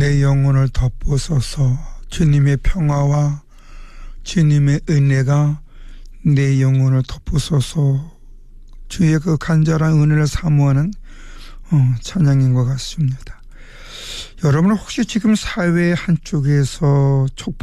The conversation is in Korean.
내 영혼을 덮으소서. 주님의 평화와 주님의 은혜가 내 영혼을 덮으소서. 주의 그 간절한 은혜를 사모하는 찬양인 것 같습니다. 여러분 혹시 지금 사회 한쪽에서 촉복